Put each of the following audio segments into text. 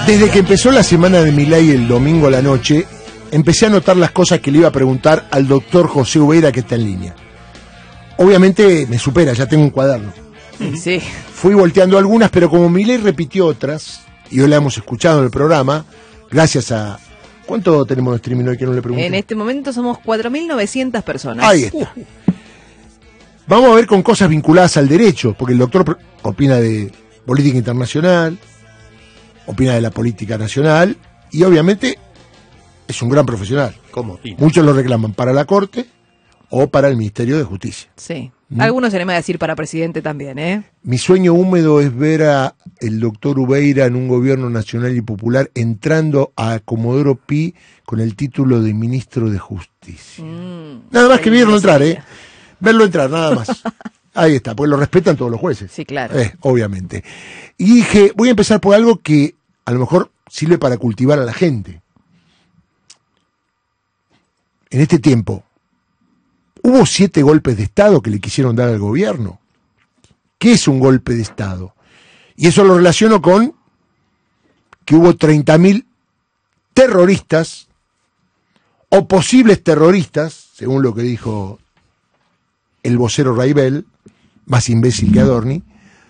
Desde que empezó la semana de Milei el domingo a la noche, empecé a notar las cosas que le iba a preguntar al doctor José Ubeira, que está en línea. Obviamente me supera, ya tengo un cuaderno. Sí. Fui volteando algunas, pero como Milei repitió otras, y hoy la hemos escuchado en el programa, gracias a... ¿Cuánto tenemos de streaming hoy que no le pregunté? En este momento somos 4.900 personas. Ahí está. Vamos a ver con cosas vinculadas al derecho, porque el doctor opina de política internacional, opina de la política nacional, y obviamente es un gran profesional. ¿Cómo? Muchos lo reclaman para la Corte o para el Ministerio de Justicia. Sí. Algunos se le va a decir para presidente también, ¿eh? Mi sueño húmedo es ver a el doctor Ubeira en un gobierno nacional y popular entrando a Comodoro Pi con el título de ministro de Justicia. Nada más que verlo entrar, verlo entrar, nada más. Ahí está, porque lo respetan todos los jueces. Sí, claro. Obviamente. Y dije, voy a empezar por algo que a lo mejor sirve para cultivar a la gente. En este tiempo, hubo 7 golpes de Estado que le quisieron dar al gobierno. ¿Qué es un golpe de Estado? Y eso lo relaciono con que hubo 30.000 terroristas o posibles terroristas, según lo que dijo el vocero Raibel, más imbécil que Adorni,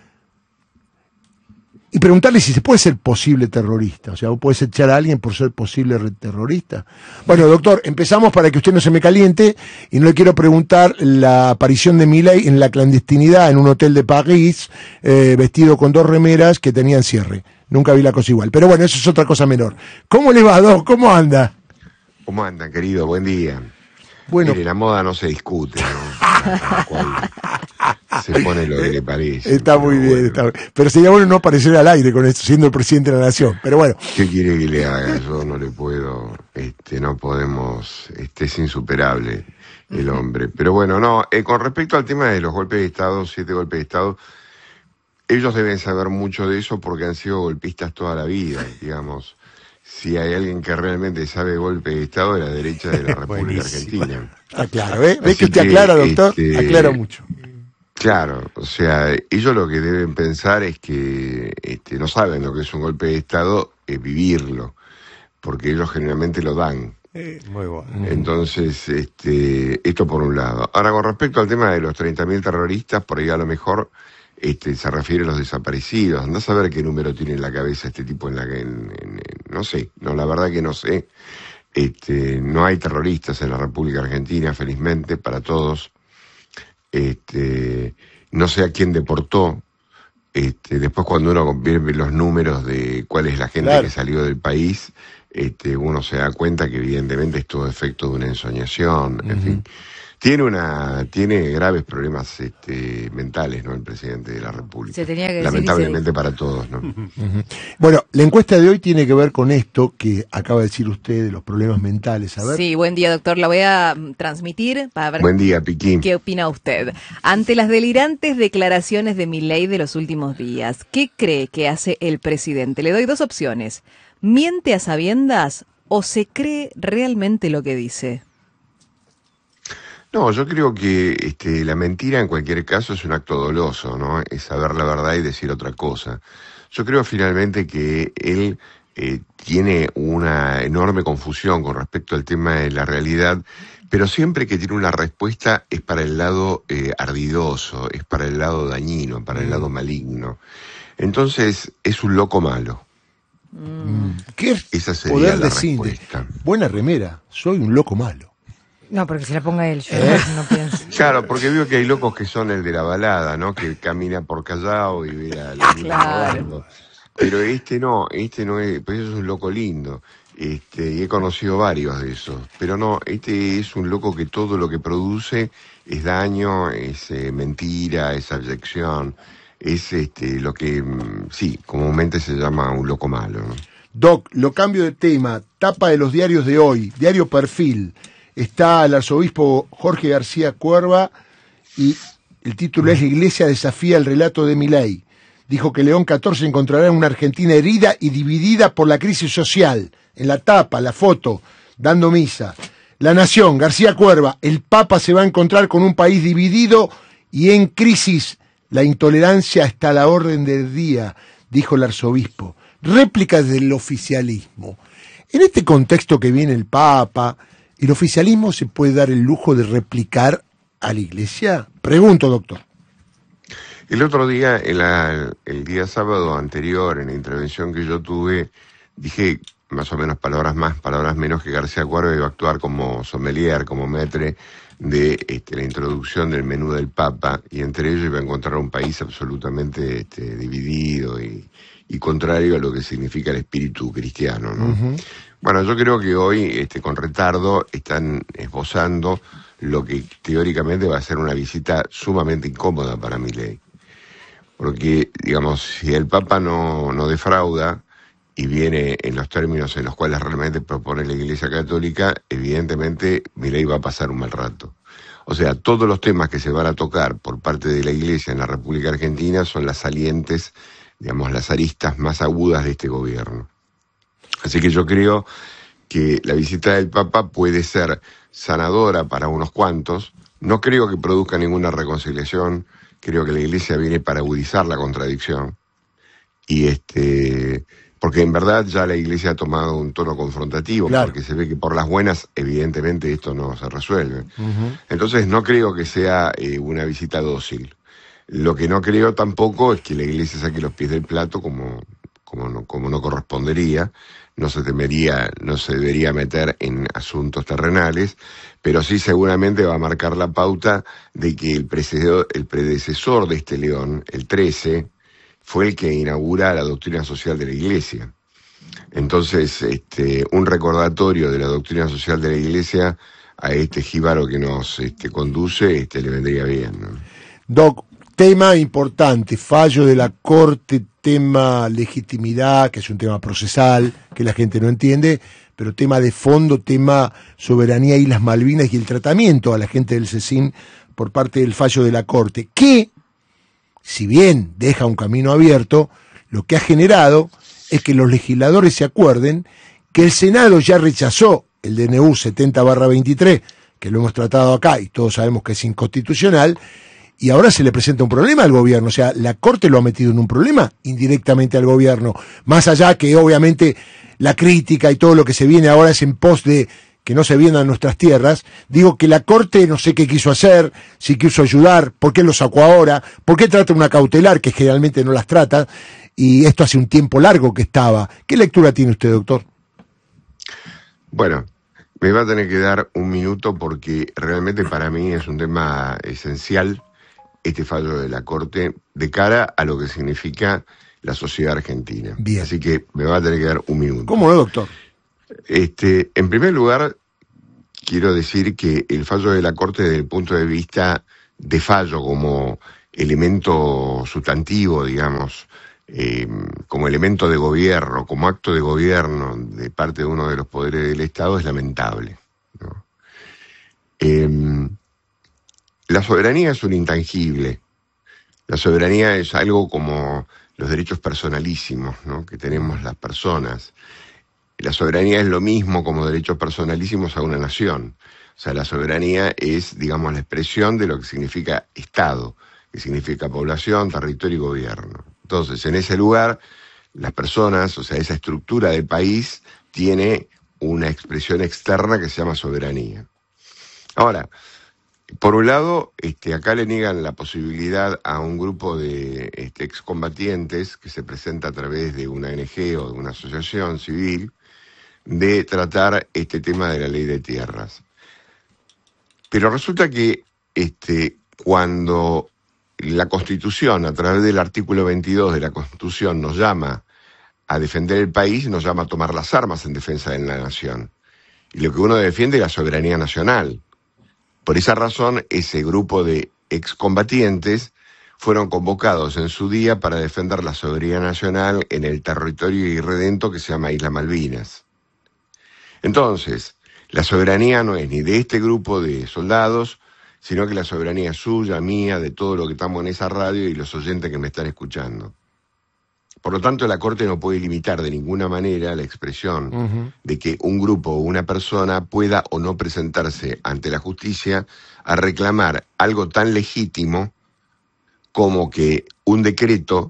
y preguntarle si se puede ser posible terrorista. O sea, ¿vos podés echar a alguien por ser posible terrorista? Bueno, doctor, empezamos para que usted no se me caliente, y no le quiero preguntar la aparición de Milei en la clandestinidad en un hotel de París, vestido con 2 remeras que tenían cierre. Nunca vi la cosa igual. Pero bueno, eso es otra cosa menor. ¿Cómo le va, Doc? ¿Cómo anda? ¿Cómo anda, querido? Buen día. Bueno, mire, la moda no se discute, ¿no? Se pone lo que le parece. Está muy bien, está bien. Pero sería bueno no aparecer al aire con esto, siendo el presidente de la nación. Pero bueno. ¿Qué quiere que le haga? Yo no le puedo, no podemos, es insuperable el hombre. Pero bueno, no, con respecto al tema de los golpes de Estado, 7 golpes de Estado, ellos deben saber mucho de eso porque han sido golpistas toda la vida, digamos. Si hay alguien que realmente sabe golpe de Estado, de la derecha de la República Argentina. Está claro, ¿ves? ¿Ves que usted aclara, doctor? Aclara mucho. Claro, o sea, ellos lo que deben pensar es que no saben lo que es un golpe de Estado, vivirlo, porque ellos generalmente lo dan. Muy bueno. Entonces, esto por un lado. Ahora, con respecto al tema de los 30.000 terroristas, por ahí a lo mejor se refiere a los desaparecidos. Andá a saber qué número tiene en la cabeza este tipo no sé, no, la verdad que no sé. No hay terroristas en la República Argentina, felizmente, para todos. No sé a quién deportó. Después cuando uno ve los números de cuál es la gente que salió del país, uno se da cuenta que evidentemente es todo efecto de una ensoñación, en fin. Tiene graves problemas mentales, ¿no? El presidente de la República. Se tenía que lamentablemente para todos, ¿no? Bueno, la encuesta de hoy tiene que ver con esto que acaba de decir usted de los problemas mentales. A ver. Sí, buen día, doctor. La voy a transmitir para ver. Buen día, Piquín. ¿Qué opina usted? Ante las delirantes declaraciones de Milei de los últimos días, ¿qué cree que hace el presidente? Le doy 2 opciones. ¿Miente a sabiendas o se cree realmente lo que dice? No, yo creo que la mentira en cualquier caso es un acto doloso, ¿no? Es saber la verdad y decir otra cosa. Yo creo finalmente que él tiene una enorme confusión con respecto al tema de la realidad, pero siempre que tiene una respuesta es para el lado ardidoso, es para el lado dañino, para el lado maligno. Entonces es un loco malo. ¿Qué Esa sería poder la decirle? respuesta. Buena remera, soy un loco malo. No, porque se la ponga él, yo no pienso. Claro, porque veo que hay locos que son el de la balada, ¿no? Que camina por Callao y ve a la Claro. Pero no es, pues eso es un loco lindo. Y he conocido varios de esos. Pero no, es un loco que todo lo que produce es daño, es mentira, es abyección, es lo que, sí, comúnmente se llama un loco malo, ¿no? Doc, lo cambio de tema, tapa de los diarios de hoy, diario Perfil. Está el arzobispo Jorge García Cuerva y el título es: La Iglesia desafía el relato de Milei. Dijo que León XIV encontrará una Argentina herida y dividida por la crisis social. En la tapa, la foto, dando misa. La Nación, García Cuerva: el Papa se va a encontrar con un país dividido y en crisis. La intolerancia está a la orden del día, dijo el arzobispo. réplicas del oficialismo. En este contexto que viene el Papa, ¿el oficialismo se puede dar el lujo de replicar a la Iglesia? Pregunto, doctor. El otro día, el día sábado anterior, en la intervención que yo tuve, dije más o menos palabras más, palabras menos, que García Cuerva iba a actuar como sommelier, como maître de la introducción del menú del Papa, y entre ellos iba a encontrar un país absolutamente dividido y contrario a lo que significa el espíritu cristiano, ¿no? Uh-huh. Bueno, yo creo que hoy, con retardo, están esbozando lo que teóricamente va a ser una visita sumamente incómoda para Milei. Porque, digamos, si el Papa no defrauda y viene en los términos en los cuales realmente propone la Iglesia Católica, evidentemente Milei va a pasar un mal rato. O sea, todos los temas que se van a tocar por parte de la Iglesia en la República Argentina son las salientes, digamos, las aristas más agudas de este gobierno. Así que yo creo que la visita del Papa puede ser sanadora para unos cuantos. No creo que produzca ninguna reconciliación. Creo que la Iglesia viene para agudizar la contradicción. Y porque en verdad ya la Iglesia ha tomado un tono confrontativo, claro, porque se ve que por las buenas, evidentemente, esto no se resuelve. Uh-huh. Entonces no creo que sea una visita dócil. Lo que no creo tampoco es que la Iglesia saque los pies del plato como no correspondería. No se debería meter en asuntos terrenales, pero sí seguramente va a marcar la pauta de que el predecesor de este león, el 13, fue el que inaugura la doctrina social de la Iglesia. Entonces, un recordatorio de la doctrina social de la Iglesia a este jíbaro que nos conduce, le vendría bien, ¿no? Doc, tema importante, fallo de la Corte, tema legitimidad, que es un tema procesal, que la gente no entiende, pero tema de fondo, tema soberanía, Islas Malvinas y el tratamiento a la gente del CECIN por parte del fallo de la Corte, que, si bien deja un camino abierto, lo que ha generado es que los legisladores se acuerden que el Senado ya rechazó el DNU 70/23, que lo hemos tratado acá y todos sabemos que es inconstitucional, y ahora se le presenta un problema al gobierno. O sea, la Corte lo ha metido en un problema indirectamente al gobierno, más allá que obviamente la crítica y todo lo que se viene ahora es en pos de que no se vendan nuestras tierras. Digo que la Corte no sé qué quiso hacer, si quiso ayudar, por qué lo sacó ahora, por qué trata una cautelar que generalmente no las trata, y esto hace un tiempo largo que estaba. ¿Qué lectura tiene usted, doctor? Bueno, me va a tener que dar un minuto porque realmente para mí es un tema esencial este fallo de la Corte de cara a lo que significa la sociedad argentina. Bien. Así que me va a tener que dar un minuto. ¿Cómo no, doctor? En primer lugar, quiero decir que el fallo de la Corte desde el punto de vista de fallo como elemento sustantivo, digamos, como elemento de gobierno, como acto de gobierno de parte de uno de los poderes del Estado, es lamentable, ¿no? La soberanía es un intangible. La soberanía es algo como los derechos personalísimos, ¿no?, que tenemos las personas. La soberanía es lo mismo como derechos personalísimos a una nación. O sea, la soberanía es, digamos, la expresión de lo que significa Estado, que significa población, territorio y gobierno. Entonces, en ese lugar, las personas, o sea, esa estructura del país, tiene una expresión externa que se llama soberanía. Ahora, por un lado, acá le niegan la posibilidad a un grupo de excombatientes que se presenta a través de una ONG o de una asociación civil de tratar este tema de la ley de tierras. Pero resulta que cuando la Constitución, a través del artículo 22 de la Constitución, nos llama a defender el país, nos llama a tomar las armas en defensa de la nación. Y lo que uno defiende es la soberanía nacional. Por esa razón, ese grupo de excombatientes fueron convocados en su día para defender la soberanía nacional en el territorio irredento que se llama Islas Malvinas. Entonces, la soberanía no es ni de este grupo de soldados, sino que la soberanía es suya, mía, de todo lo que estamos en esa radio y los oyentes que me están escuchando. Por lo tanto, la Corte no puede limitar de ninguna manera la expresión de que un grupo o una persona pueda o no presentarse ante la justicia a reclamar algo tan legítimo como que un decreto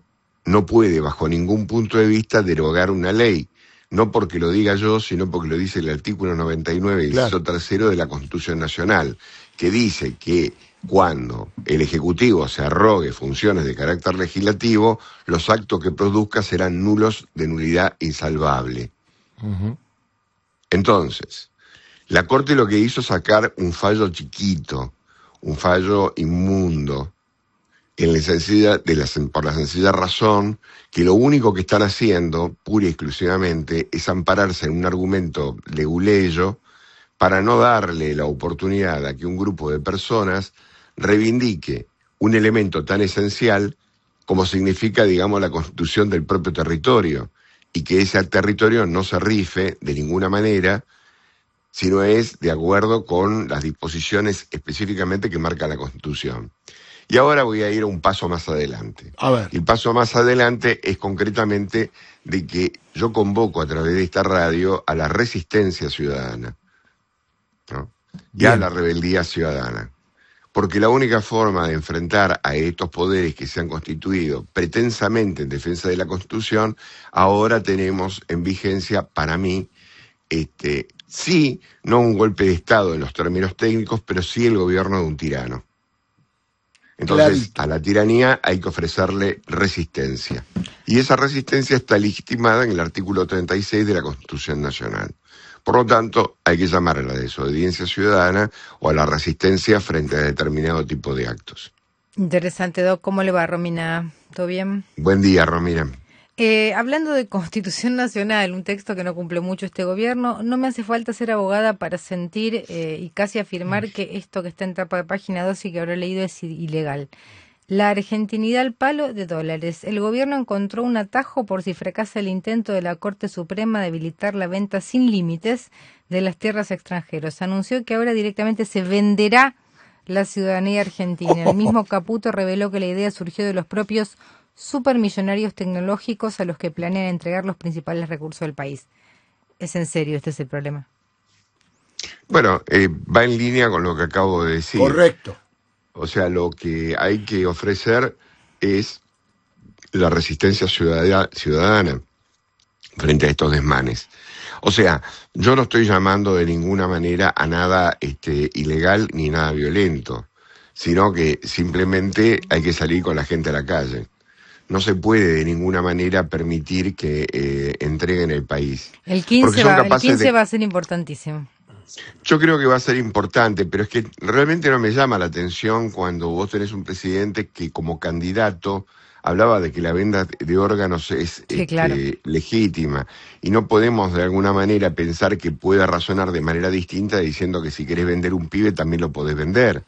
no puede bajo ningún punto de vista derogar una ley. No porque lo diga yo, sino porque lo dice el artículo 99, inciso tercero de la Constitución Nacional, que dice que cuando el Ejecutivo se arrogue funciones de carácter legislativo, los actos que produzca serán nulos de nulidad insalvable. Ujú. Entonces, la Corte lo que hizo es sacar un fallo chiquito, un fallo inmundo, por la sencilla razón que lo único que están haciendo, pura y exclusivamente, es ampararse en un argumento leguleyo para no darle la oportunidad a que un grupo de personas reivindique un elemento tan esencial como significa, digamos, la constitución del propio territorio, y que ese territorio no se rife de ninguna manera, sino es de acuerdo con las disposiciones específicamente que marca la Constitución. Y ahora voy a ir un paso más adelante. A ver. El paso más adelante es concretamente de que yo convoco a través de esta radio a la resistencia ciudadana, ¿no? Y a la rebeldía ciudadana. Porque la única forma de enfrentar a estos poderes que se han constituido pretensamente en defensa de la Constitución, ahora tenemos en vigencia, para mí, sí, no un golpe de Estado en los términos técnicos, pero sí el gobierno de un tirano. Entonces, Clarito. a la tiranía hay que ofrecerle resistencia. Y esa resistencia está legitimada en el artículo 36 de la Constitución Nacional. Por lo tanto, hay que llamar a la desobediencia ciudadana o a la resistencia frente a determinado tipo de actos. Interesante, Doc. ¿Cómo le va, Romina? ¿Todo bien? Buen día, Romina. Hablando de Constitución Nacional, un texto que no cumple mucho este gobierno, no me hace falta ser abogada para sentir y casi afirmar que esto que está en tapa de página 2 y que habré leído es ilegal. La argentinidad al palo de dólares. El gobierno encontró un atajo por si fracasa el intento de la Corte Suprema de habilitar la venta sin límites de las tierras extranjeras. Anunció que ahora directamente se venderá la ciudadanía argentina. El mismo Caputo reveló que la idea surgió de los propios supermillonarios tecnológicos a los que planean entregar los principales recursos del país. ¿Es en serio este es el problema? Bueno, va en línea con lo que acabo de decir. Correcto. O sea, lo que hay que ofrecer es la resistencia ciudadana frente a estos desmanes. O sea, yo no estoy llamando de ninguna manera a nada ilegal ni nada violento, sino que simplemente hay que salir con la gente a la calle. No se puede de ninguna manera permitir que entreguen el país. El 15 va a ser importantísimo. Yo creo que va a ser importante, pero es que realmente no me llama la atención cuando vos tenés un presidente que como candidato hablaba de que la venta de órganos es Sí, claro. legítima, y no podemos de alguna manera pensar que pueda razonar de manera distinta diciendo que si querés vender un pibe también lo podés vender.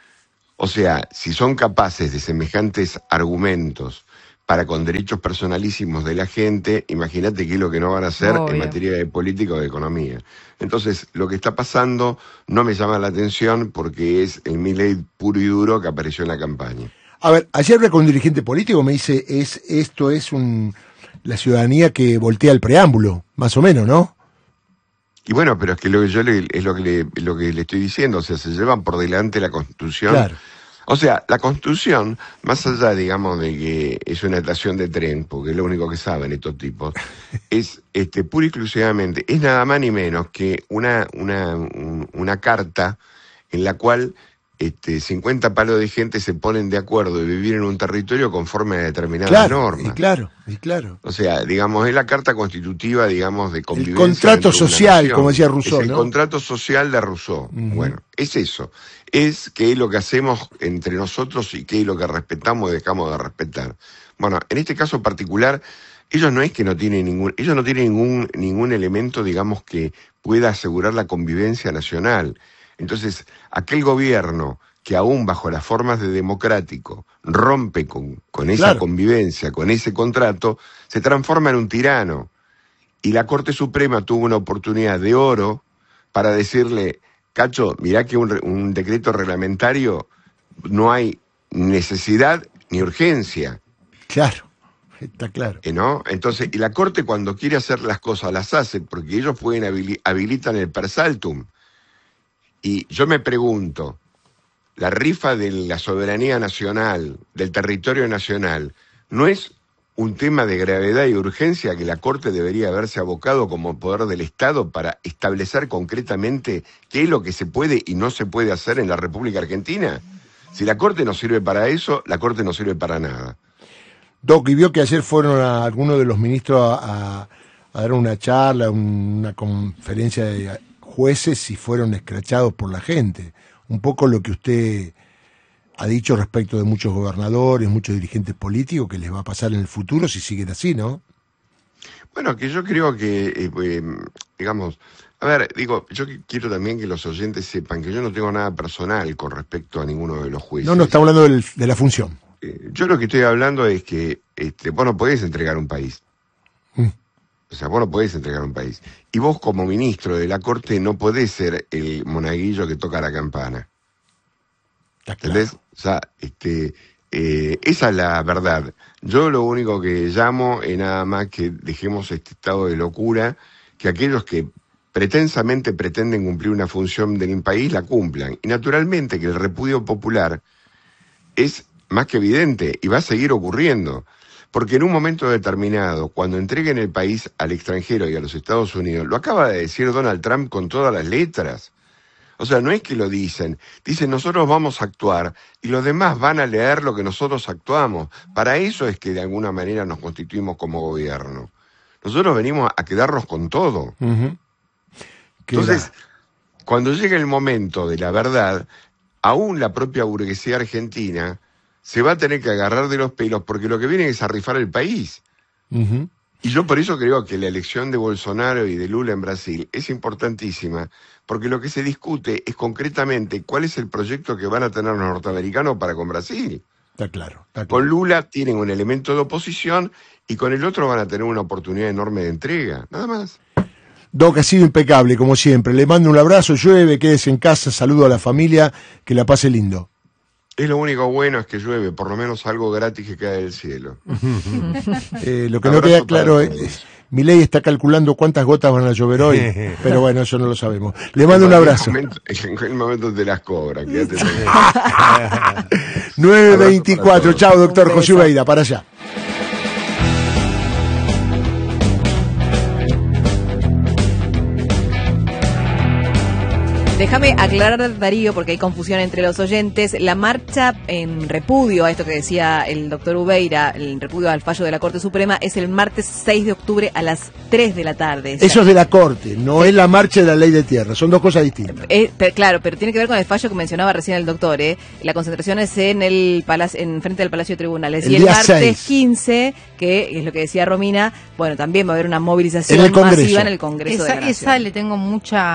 O sea, si son capaces de semejantes argumentos para con derechos personalísimos de la gente, imagínate qué es lo que no van a hacer Obvio. en materia de política o de economía. Entonces, lo que está pasando no me llama la atención porque es el Milei puro y duro que apareció en la campaña. A ver, ayer hablé con un dirigente político, me dice, esto es la ciudadanía que voltea el preámbulo, más o menos, ¿no? Y bueno, pero es que lo que le estoy diciendo, o sea, se llevan por delante la Constitución. Claro. O sea, la Constitución, más allá, digamos, de que es una estación de tren, porque es lo único que saben estos tipos, es pura y exclusivamente, es nada más ni menos que una carta en la cual 50 palos de gente se ponen de acuerdo de vivir en un territorio conforme a determinadas normas. Y claro. O sea, digamos, es la carta constitutiva, digamos, de convivencia. El contrato dentro de una social, nación. como decía Rousseau, es el ¿no? contrato social de Rousseau. Bueno, es eso. Es qué es lo que hacemos entre nosotros y qué es lo que respetamos y dejamos de respetar. Bueno, en este caso particular, ellos no tienen ningún elemento, digamos, que pueda asegurar la convivencia nacional. Entonces, aquel gobierno que aún bajo las formas de democrático rompe con esa convivencia, con ese contrato, se transforma en un tirano. Y la Corte Suprema tuvo una oportunidad de oro para decirle, Cacho, mirá que un decreto reglamentario no hay necesidad ni urgencia. Claro, está claro. ¿No? Entonces, y la Corte cuando quiere hacer las cosas las hace, porque ellos pueden habilitan el per saltum. Y yo me pregunto, la rifa de la soberanía nacional, del territorio nacional, ¿no es un tema de gravedad y urgencia que la Corte debería haberse abocado como poder del Estado para establecer concretamente qué es lo que se puede y no se puede hacer en la República Argentina? Si la Corte no sirve para eso, la Corte no sirve para nada. Doc, y vio que ayer fueron algunos de los ministros a dar una charla, una conferencia de jueces y fueron escrachados por la gente. Un poco lo que usted ha dicho respecto de muchos gobernadores, muchos dirigentes políticos, que les va a pasar en el futuro si siguen así, ¿no? Bueno, que yo creo que, digamos, a ver, digo, yo quiero también que los oyentes sepan que yo no tengo nada personal con respecto a ninguno de los jueces. No, está hablando de la función. Yo lo que estoy hablando es que vos no podés entregar un país. O sea, vos no podés entregar un país. Y vos como ministro de la Corte no podés ser el monaguillo que toca la campana. ¿Entendés? Claro. O sea, esa es la verdad. Yo lo único que llamo es nada más que dejemos este estado de locura, que aquellos que pretensamente pretenden cumplir una función del país la cumplan. Y naturalmente que el repudio popular es más que evidente y va a seguir ocurriendo. Porque en un momento determinado, cuando entreguen el país al extranjero y a los Estados Unidos, lo acaba de decir Donald Trump con todas las letras. O sea, no es que lo dicen nosotros vamos a actuar y los demás van a leer lo que nosotros actuamos. Para eso es que de alguna manera nos constituimos como gobierno. Nosotros venimos a quedarnos con todo. Uh-huh. Entonces, cuando llegue el momento de la verdad, aún la propia burguesía argentina se va a tener que agarrar de los pelos porque lo que viene es a rifar el país. Uh-huh. Y yo por eso creo que la elección de Bolsonaro y de Lula en Brasil es importantísima, porque lo que se discute es concretamente cuál es el proyecto que van a tener los norteamericanos para con Brasil. Está claro. Con Lula tienen un elemento de oposición y con el otro van a tener una oportunidad enorme de entrega, nada más. Doc, ha sido impecable, como siempre. Le mando un abrazo, llueve, quédese en casa, saludo a la familia, que la pase lindo. Es lo único bueno es que llueve, por lo menos algo gratis que cae del cielo. Lo que no queda claro es, Milei está calculando cuántas gotas van a llover hoy, pero bueno, eso no lo sabemos. Le mando un abrazo. En el momento te las cobra. 9:24, chao doctor José Ubeira, para allá. Déjame aclarar, Darío, porque hay confusión entre los oyentes. La marcha en repudio a esto que decía el doctor Ubeira, el repudio al fallo de la Corte Suprema, es el martes 6 de octubre a las 3 de la tarde. Eso es de la Corte, no es la marcha de la ley de tierra, son dos cosas distintas. Claro, pero tiene que ver con el fallo que mencionaba recién el doctor. La concentración es en el frente del Palacio de Tribunales. Y el martes 6. 15, que es lo que decía Romina, bueno, también va a haber una movilización masiva en el Congreso de la Nación. Esa le tengo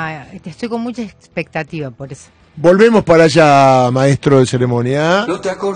estoy con mucha expectativa por eso. Volvemos para allá, maestro de ceremonia. No te